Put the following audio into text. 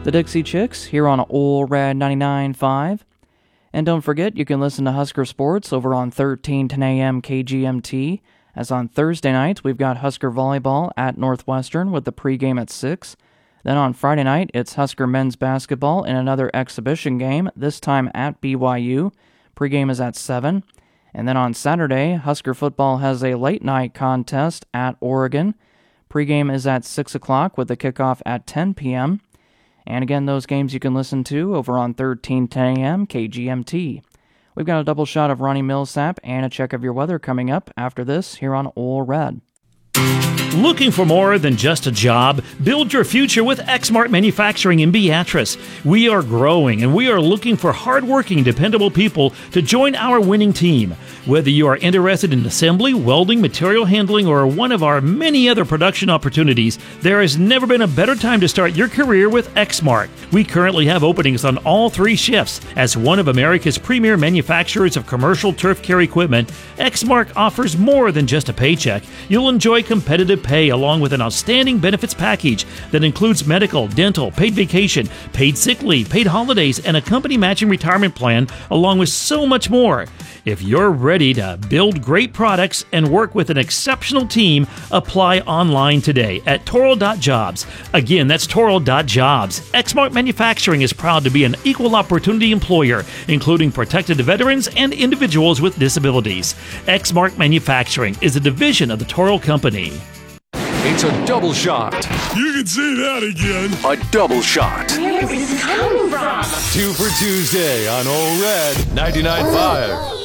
the Dixie Chicks, here on Ole Red 99.5. And don't forget, you can listen to Husker Sports over on 1310 AM KGMT, as on Thursday nights, we've got Husker Volleyball at Northwestern with the pregame at 6. Then on Friday night, it's Husker Men's Basketball in another exhibition game, this time at BYU. Pregame is at 7. And then on Saturday, Husker Football has a late-night contest at Oregon. Pregame is at 6 o'clock with the kickoff at 10 p.m. And again, those games you can listen to over on 1310 AM KGMT. We've got a double shot of Ronnie Millsap and a check of your weather coming up after this here on Ole Red. Looking for more than just a job? Build your future with Exmart Manufacturing in Beatrice. We are growing and we are looking for hardworking, dependable people to join our winning team. Whether you are interested in assembly, welding, material handling, or one of our many other production opportunities, there has never been a better time to start your career with Exmart. We currently have openings on all 3 shifts. As one of America's premier manufacturers of commercial turf care equipment, Exmart offers more than just a paycheck. You'll enjoy competitive pay along with an outstanding benefits package that includes medical, dental, paid vacation, paid sick leave, paid holidays, and a company matching retirement plan, along with so much more. If you're ready to build great products and work with an exceptional team, apply online today at Toro.jobs. Again, that's Toro.jobs. Exmart Manufacturing is proud to be an equal opportunity employer, including protected veterans and individuals with disabilities. Exmart Manufacturing is a division of the Toro Company. It's a double shot. You can say that again. A double shot. Where is this coming from? 2 for Tuesday on Ole Red 99.5.